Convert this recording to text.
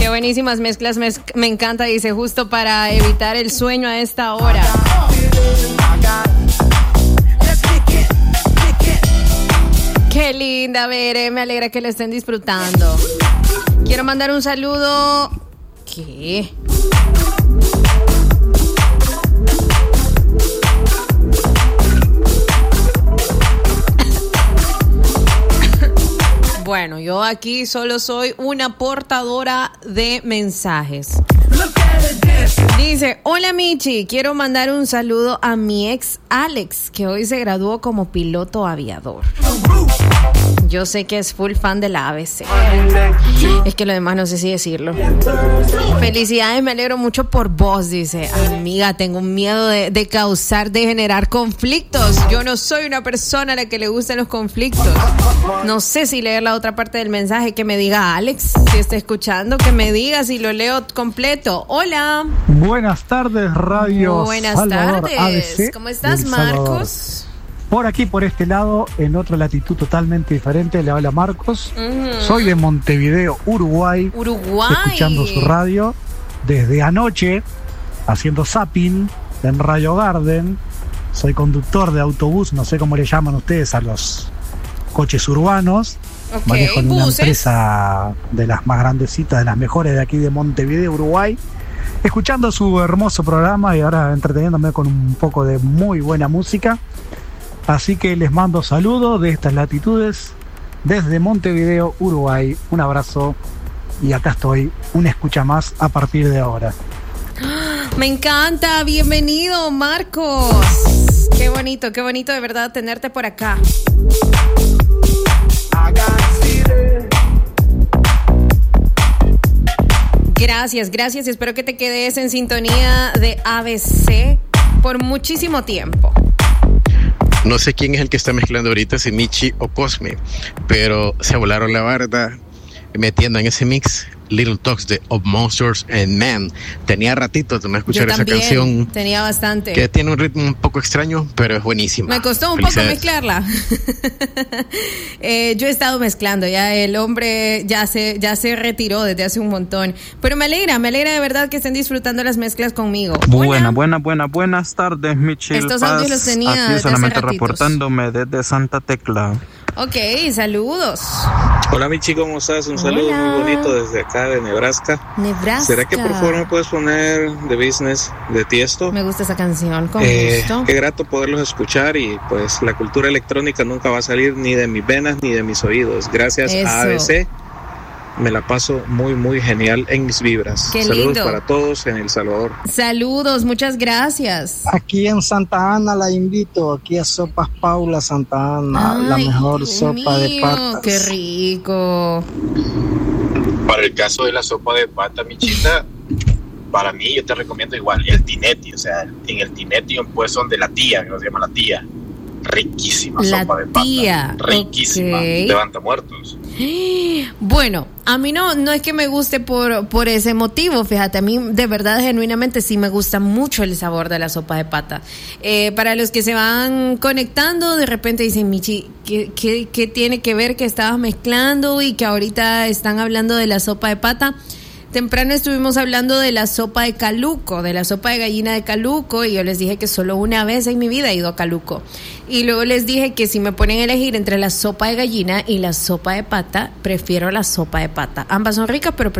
Qué buenísimas mezclas, me encanta, dice, justo para evitar el sueño a esta hora. Qué linda, Bere, me alegra que la estén disfrutando. Quiero mandar un saludo. ¿Qué? Bueno, yo aquí solo soy una portadora de mensajes. Dice, hola Michi, quiero mandar un saludo a mi ex Alex, que hoy se graduó como piloto aviador. Yo sé que es full fan de la ABC. Es que lo demás no sé si decirlo. Felicidades, me alegro mucho por vos, dice. Amiga, tengo miedo de generar conflictos. Yo no soy una persona a la que le gustan los conflictos. No sé si leer la otra parte del mensaje que me diga Alex, si está escuchando, que me diga si lo leo completo. Hola. Buenas tardes, Radio Buenas Salvador, tardes. ABC. ¿Cómo estás, Marcos? Por aquí, por este lado, en otra latitud totalmente diferente, le habla Marcos. Soy de Montevideo, Uruguay. Escuchando su radio desde anoche, haciendo zapping en Radio Garden. Soy conductor de autobús, no sé cómo le llaman ustedes a los coches urbanos. Manejo en una empresa de las más grandecitas, de las mejores de aquí de Montevideo, Uruguay. Escuchando su hermoso programa y ahora entreteniéndome con un poco de muy buena música. Así que les mando saludos de estas latitudes desde Montevideo, Uruguay. Un abrazo y acá estoy, una escucha más a partir de ahora. Me encanta, bienvenido Marcos. Qué bonito de verdad tenerte por acá. Gracias y espero que te quedes en sintonía de ABC por muchísimo tiempo. No sé quién es el que está mezclando ahorita, si Michi o Cosme, pero se volaron la barda metiendo en ese mix Little Talks de Of Monsters and Men. Tenía ratito de no escuchar esa canción. Tenía bastante. Que tiene un ritmo un poco extraño, pero es buenísima. Me costó un poco mezclarla. Yo he estado mezclando, ya el hombre ya se retiró desde hace un montón. Pero me alegra de verdad que estén disfrutando las mezclas conmigo. Buenas tardes, Michi. Estos audios los tenía aquí solamente reportándome desde Santa Tecla. Ok, saludos. Hola Michi, ¿cómo estás? Un saludo muy bonito desde acá de Nebraska. ¿Será que por favor me puedes poner The Business de Tiesto? Me gusta esa canción, con gusto. Qué grato poderlos escuchar y pues la cultura electrónica nunca va a salir ni de mis venas ni de mis oídos. Gracias a ABC me la paso muy muy genial en mis vibras. Qué Saludos lindo. para todos en El Salvador. Saludos, muchas gracias. Aquí en Santa Ana la invito, aquí a Sopas Paula Santa Ana. Ay, la mejor sopa de patas. Qué rico. Para el caso de la sopa de pata, Michita, para mí yo te recomiendo igual el Tinetti, o sea, en el Tinetti un puesto de la tía, que se llama la tía. Riquísima sopa de pata. Riquísima. Levanta muertos. Bueno, a mí no es que me guste por ese motivo, fíjate, a mí de verdad genuinamente sí me gusta mucho el sabor de la sopa de pata. Para los que se van conectando, de repente dicen, Michi, ¿qué tiene que ver que estabas mezclando y que ahorita están hablando de la sopa de pata? Temprano estuvimos hablando de la sopa de Caluco, de la sopa de gallina de Caluco, y yo les dije que solo una vez en mi vida he ido a Caluco. Y luego les dije que si me ponen a elegir entre la sopa de gallina y la sopa de pata, prefiero la sopa de pata. Ambas son ricas, pero